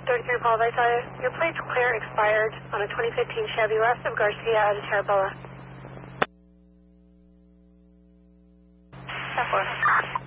33 Paul, I saw your plate's clear expired on a 2015 Chevy west of Garcia out of Terabella. 10-4.